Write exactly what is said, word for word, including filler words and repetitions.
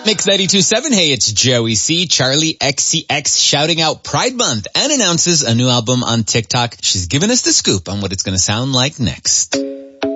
Mix ninety-two point seven, hey, it's Joey C. Charlie X C X shouting out Pride Month and announces a new album on TikTok. She's given us the scoop on what it's going to sound like next.